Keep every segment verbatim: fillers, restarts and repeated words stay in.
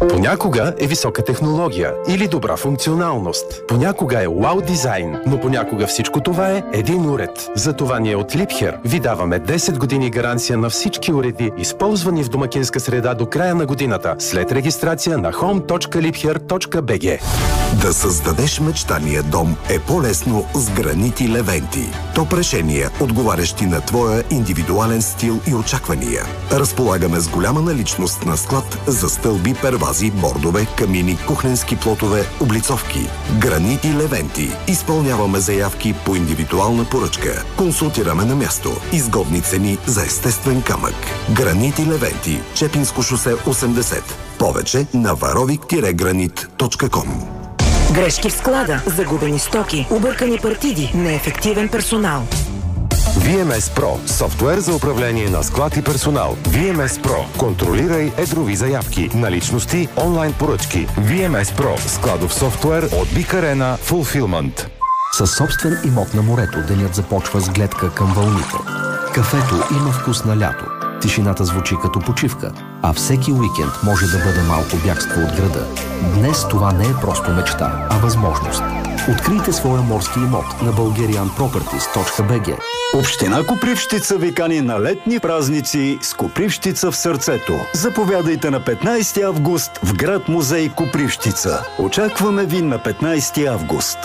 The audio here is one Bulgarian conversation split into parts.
Понякога е висока технология или добра функционалност. Понякога е вау дизайн, но понякога всичко това е един уред. Затова ние от Liebherr ви даваме десет години гаранция на всички уреди, използвани в домакинска среда до края на годината, след регистрация на хоум точка liebherr точка би джи. Да създадеш мечтания дом е по-лесно с гранити Левенти. Топ решения, отговарящи на твоя индивидуален стил и очаквания. Разполагаме с голяма наличност на склад за стълби, первази, бордове, камини, кухненски плотове, облицовки. Гранити Левенти. Изпълняваме заявки по индивидуална поръчка. Консултираме на място. Изгодни цени за естествен камък. Гранити Левенти. Чепинско шосе осемдесет. Повече на варовик гранит точка ком. Грешки в склада, загубени стоки, объркани партиди, неефективен персонал. ви ем ес Pro – софтуер за управление на склад и персонал. ви ем ес Pro – контролирай едрови заявки, наличности, онлайн поръчки. ви ем ес Pro – складов софтуер от Big Arena Fulfillment. Със собствен имот на морето денят започва с гледка към вълните. Кафето има вкус на лято. Тишината звучи като почивка, а всеки уикенд може да бъде малко бягство от града. Днес това не е просто мечта, а възможност. Открийте своя морски имот на bulgarian properties точка би джи. Община Копривщица ви кани на летни празници с Копривщица в сърцето. Заповядайте на петнайсети август в град музей Копривщица. Очакваме ви на петнайсети август.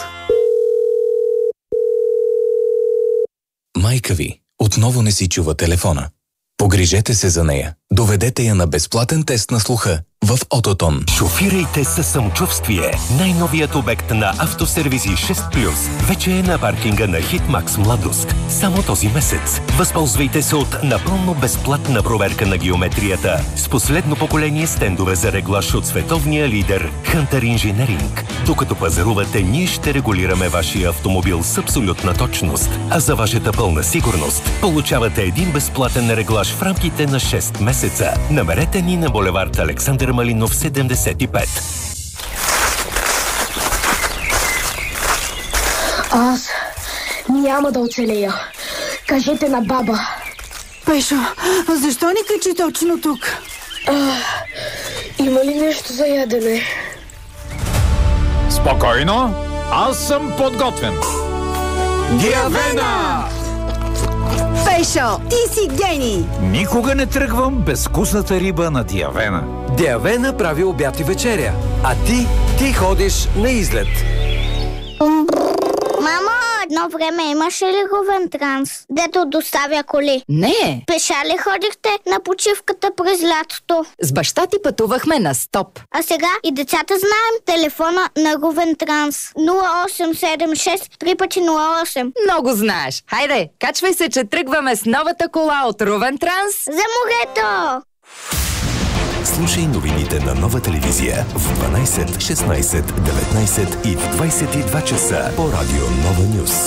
Майка ви отново не си чува телефона. Погрижете се за нея. Доведете я на безплатен тест на слуха в Ототон. Шофирайте със самочувствие. Най-новият обект на Автосервизи шест плюс вече е на паркинга на Хитмакс Младост. Само този месец. Възползвайте се от напълно безплатна проверка на геометрията с последно поколение стендове за реглаж от световния лидер Hunter Engineering. Докато пазарувате, ние ще регулираме вашия автомобил с абсолютна точност. А за вашата пълна сигурност получавате един безплатен реглаж в рамките на шест месеца. Намерете ни на булевард Александър Малинов седемдесет и пет. Аз няма да оцелея. Кажете на баба. Пешо, защо ни качи точно тук? А, има ли нещо за ядене? Спокойно, аз съм подготвен. Диавена! Пешо, ти си гений! Никога не тръгвам без вкусната риба на Диавена. Диавена прави обяд и вечеря, а ти, ти ходиш на излет. Мамо, едно време имаше ли Говентранс, дето доставя коли? Не. Пеша ли ходихте на почивката през лятото? С баща ти пътувахме на стоп. А сега и децата знаем телефона на Говентранс. нула осем седем шест три пъти нула осем. Много знаеш. Хайде, качвай се, че тръгваме с новата кола от Ровентранс. За морето! Слушай новините на Нова телевизия в дванайсет, шестнайсет, деветнайсет и в двайсет и два часа по радио Нова Нюс.